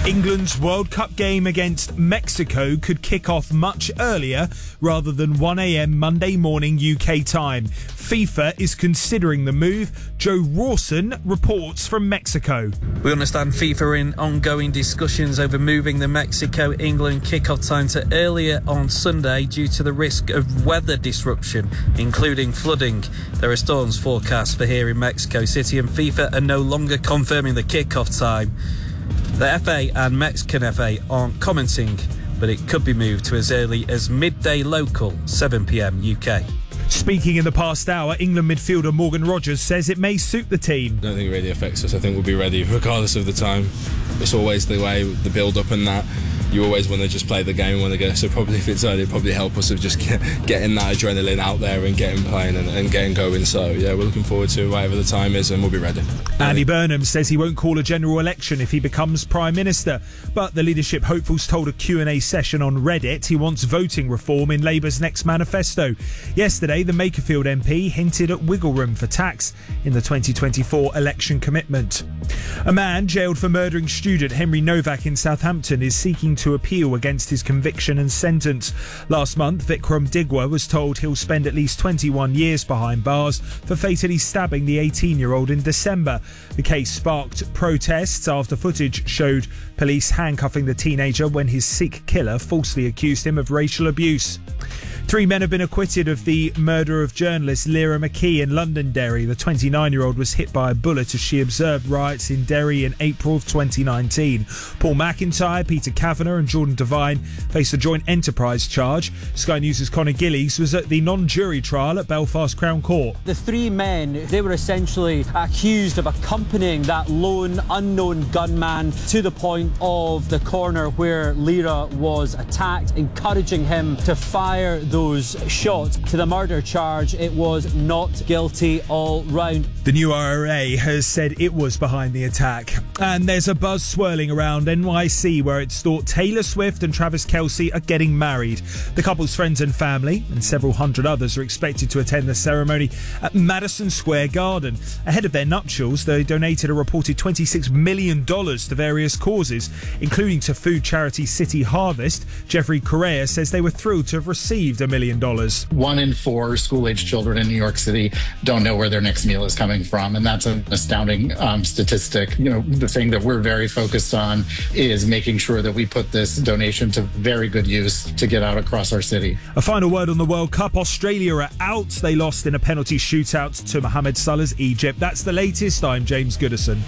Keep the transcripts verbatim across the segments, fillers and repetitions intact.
England's World Cup game against Mexico could kick off much earlier rather than one a.m. Monday morning U K time. FIFA is considering the move. Joe Rawson reports from Mexico. We understand FIFA are in ongoing discussions over moving the Mexico-England kick-off time to earlier on Sunday due to the risk of weather disruption, including flooding. There are storms forecast for here in Mexico City, and FIFA are no longer confirming the kick-off time. The F A and Mexican F A aren't commenting, but it could be moved to as early as midday local, seven p.m. U K. Speaking in the past hour, England midfielder Morgan Rogers says it may suit the team. I don't think it really affects us. I think we'll be ready regardless of the time. It's always the way, the build-up and that. You always want to just play the game when they go. So probably if it's early, it'll probably help us of just get, getting that adrenaline out there and getting playing and, and getting going. So yeah, we're looking forward to whatever the time is, and we'll be ready. Andy Burnham says he won't call a general election if he becomes Prime Minister, but the leadership hopefuls told a Q and A session on Reddit he wants voting reform in Labour's next manifesto. Yesterday, the Makerfield M P hinted at wiggle room for tax in the twenty twenty-four election commitment. A man jailed for murdering student Henry Novak in Southampton is seeking to appeal against his conviction and sentence. Last month, Vikram Digwa was told he'll spend at least twenty-one years behind bars for fatally stabbing the eighteen-year-old in December. The case sparked protests after footage showed police handcuffing the teenager when his Sikh killer falsely accused him of racial abuse. Three men have been acquitted of the murder of journalist Lyra McKee in Londonderry. The twenty-nine-year-old was hit by a bullet as she observed riots in Derry in April of twenty nineteen. Paul McIntyre, Peter Kavanagh and Jordan Devine faced a joint enterprise charge. Sky News' Conor Gillies was at the non-jury trial at Belfast Crown Court. The three men, they were essentially accused of accompanying that lone, unknown gunman to the point of the corner where Lyra was attacked, encouraging him to fire those shots. To the murder charge, it was not guilty all round. The new I R A has said it was behind the attack. And there's a buzz swirling around N Y C where it's thought Taylor Swift and Travis Kelce are getting married. The couple's friends and family and several hundred others are expected to attend the ceremony at Madison Square Garden. Ahead of their nuptials, they donated a reported twenty-six million dollars to various causes, including to food charity City Harvest. Jeffrey Correa says they were thrilled to have received a million dollars. One in four school-age children in New York City don't know where their next meal is coming from, and that's an astounding um, statistic. You know, the thing that we're very focused on is making sure that we put this donation to very good use to get out across our city. A final word on the World Cup. Australia are out. They lost in a penalty shootout to Mohamed Salah's Egypt. That's the latest. I'm James Goodison.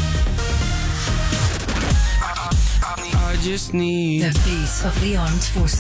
I just need the beat of the armed forces.